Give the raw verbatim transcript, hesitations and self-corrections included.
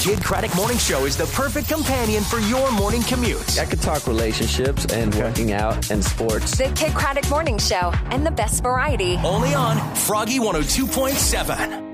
Kidd Kraddick Morning Show is the perfect companion for your morning commute. I could talk relationships and working out and sports. The Kidd Kraddick Morning Show and the best variety. Only on Froggy one oh two point seven.